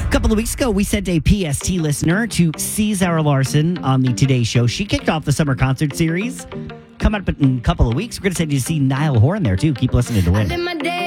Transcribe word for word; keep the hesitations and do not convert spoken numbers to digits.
A couple of weeks ago, we sent a P S T listener to see Zara Larson on the Today Show. She kicked off the summer concert series. Coming up in a couple of weeks, we're going to send you to see Niall Horan there, too. Keep listening to win.